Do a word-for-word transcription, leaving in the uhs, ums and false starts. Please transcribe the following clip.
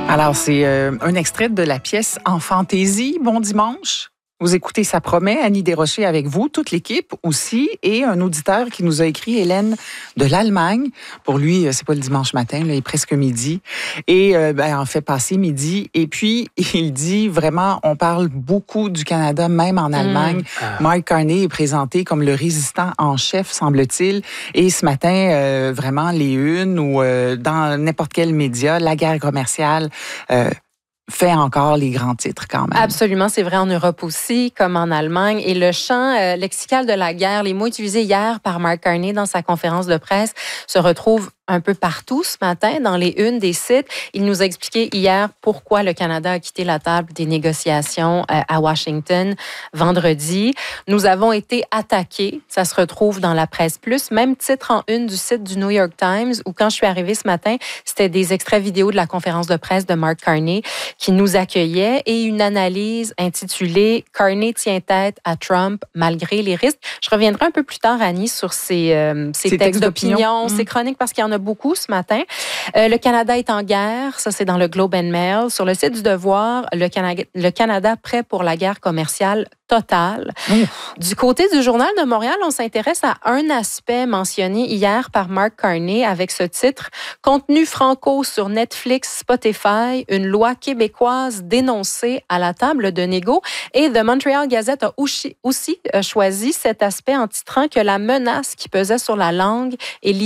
Alors, c'est euh, un extrait de la pièce En fantaisie, bon dimanche. Vous écoutez Ça promet, Annie Desrochers avec vous, toute l'équipe aussi, et un auditeur qui nous a écrit, Hélène de l'Allemagne. Pour lui, c'est pas le dimanche matin, là, il est presque midi. Et euh, ben, en fait, passé midi. Et puis, il dit vraiment, on parle beaucoup du Canada, même en Allemagne. Mmh. Ah. Mark Carney est présenté comme le résistant en chef, semble-t-il. Et ce matin, euh, vraiment, les unes ou euh, dans n'importe quel média, la guerre commerciale... Euh, fait encore les grands titres quand même. Absolument, c'est vrai en Europe aussi, comme en Allemagne. Et le champ euh, lexical de la guerre, les mots utilisés hier par Mark Carney dans sa conférence de presse se retrouvent un peu partout ce matin, dans les unes des sites. Il nous a expliqué hier pourquoi le Canada a quitté la table des négociations euh, à Washington vendredi. Nous avons été attaqués. Ça se retrouve dans la presse plus. Même titre en une du site du New York Times, où quand je suis arrivée ce matin, c'était des extraits vidéo de la conférence de presse de Mark Carney qui nous accueillait et une analyse intitulée « Carney tient tête à Trump malgré les risques ». Je reviendrai un peu plus tard, Annie, sur ces, euh, ces textes, textes d'opinion, ces mmh. chroniques, parce qu'il y en a beaucoup ce matin. Euh, le Canada est en guerre, ça c'est dans le Globe and Mail. Sur le site du Devoir, le Canada, le Canada prêt pour la guerre commerciale totale. Ouf. Du côté du Journal de Montréal, on s'intéresse à un aspect mentionné hier par Mark Carney avec ce titre « Contenu franco sur Netflix, Spotify, une loi québécoise dénoncée à la table de négo ». Et The Montreal Gazette a aussi choisi cet aspect en titrant que la menace qui pesait sur la langue et